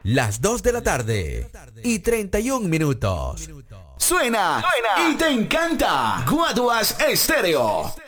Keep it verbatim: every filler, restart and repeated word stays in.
las dos de la tarde y treinta y un minutos. Suena, Suena y te encanta. Guaduas Estéreo.